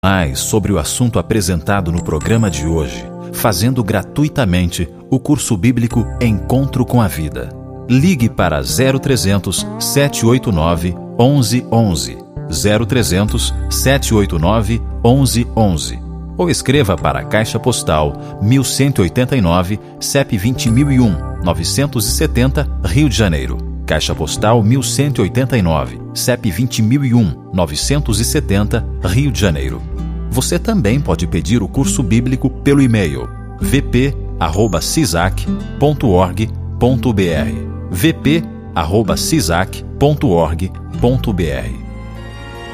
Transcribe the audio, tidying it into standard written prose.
mais sobre o assunto apresentado no programa de hoje, fazendo gratuitamente o curso bíblico Encontro com a Vida. Ligue para 0300 789 1111, 0300 789 1111, ou escreva para a Caixa Postal 1189, CEP 20001, 970, Rio de Janeiro. Caixa Postal 1189, CEP 20001, 970, Rio de Janeiro. Você também pode pedir o curso bíblico pelo e-mail vp@cisac.org.br, vp@cisac.org.br.